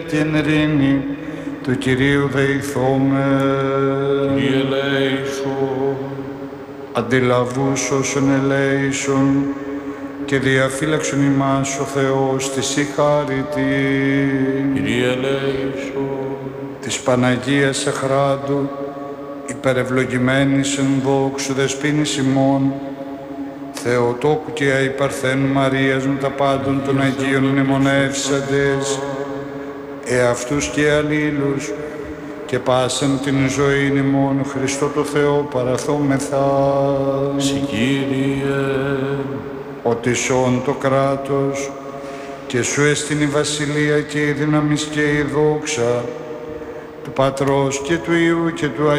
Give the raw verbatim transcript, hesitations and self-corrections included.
την ειρήνη του Κυρίου δεηθώμε. Κύριε ελέησον. Αντιλαβούς όσων ελέησον και διαφύλαξον ημάς ο Θεός της η χάρητη. Κύριε ελέησον. Της Παναγίας Αχράντου, υπερευλογημένης εν δόξου δεσποίνης ημών, Θεοτόκου και αϊπαρθένου Μαρίας με τα πάντων των Αγίων μνημονεύσαντες, εαυτούς και αλλήλους, και πάσαν την ζωή ημών Χριστό το Θεό παραθόμεθα. Συ Κύριε. Ότι σών το κράτος και σου έστειν η βασιλεία και η δύναμις και η δόξα του Πατρός και του Υιού και του Αγίου